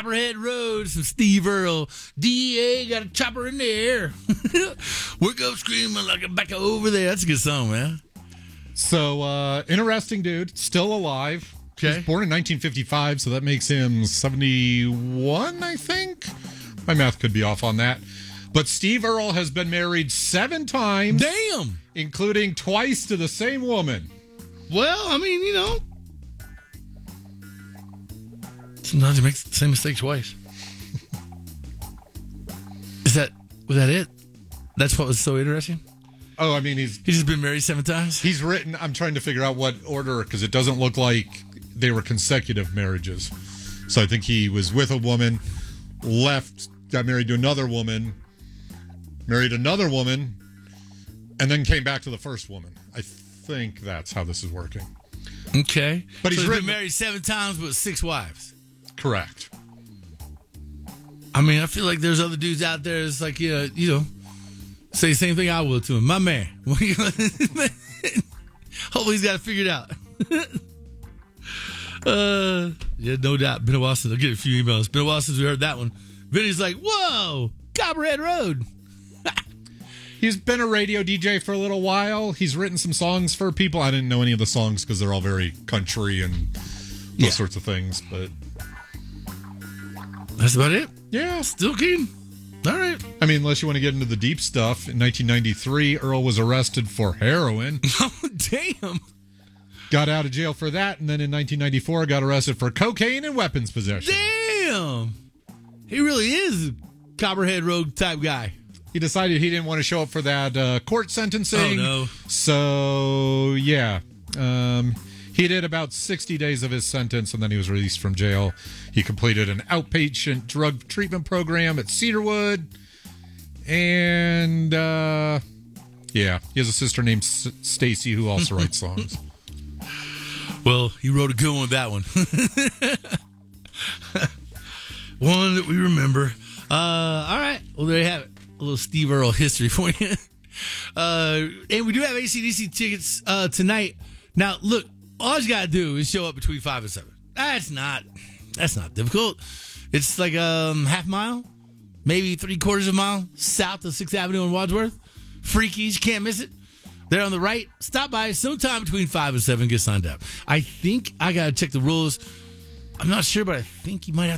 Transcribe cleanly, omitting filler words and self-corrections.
Copperhead Road, some Steve Earle. DEA got a chopper in the air. Wake up screaming like a back over there. That's a good song, man. So, interesting dude. Still alive. Okay. He was born in 1955, so that makes him 71, I think. My math could be off on that. But Steve Earle has been married 7 times. Damn. Including twice to the same woman. Well, I mean, sometimes you make the same mistake twice. Was that it? That's what was so interesting? Oh, I mean, he's just been married 7 times? He's written, I'm trying to figure out what order, because it doesn't look like they were consecutive marriages. So I think he was with a woman, left, got married to another woman, married another woman, and then came back to the first woman. I think that's how this is working. Okay. But he's been married 7 times with 6 wives. Correct. I mean, I feel like there's other dudes out there that's like, say the same thing I will to him. My man. Hopefully he's got it figured out. Yeah, no doubt. Been a while since I'll get a few emails. Been a while since we heard that one. Vinny's like, whoa, Copperhead Road. He's been a radio DJ for a little while. He's written some songs for people. I didn't know any of the songs because they're all very country and those sorts of things, but that's about it. Yeah. Still keen. All right. I mean, unless you want to get into the deep stuff, in 1993, Earl was arrested for heroin. Oh, damn. Got out of jail for that, and then in 1994, got arrested for cocaine and weapons possession. Damn. He really is a Copperhead Road type guy. He decided he didn't want to show up for that court sentencing. Oh, no. So, yeah. He did about 60 days of his sentence, and then he was released from jail. He completed an outpatient drug treatment program at Cedarwood. And, he has a sister named Stacy who also writes songs. Well, he wrote a good one with that one. One that we remember. All right. Well, there you have it. A little Steve Earle history for you. And we do have AC/DC tickets tonight. Now, look, all you got to do is show up between 5 and 7. That's not difficult. It's like half mile, maybe 3/4 of a mile south of 6th Avenue in Wadsworth. Freakies, you can't miss it. They're on the right. Stop by sometime between 5 and 7. Get signed up. I think I got to check the rules. I'm not sure, but I think you might have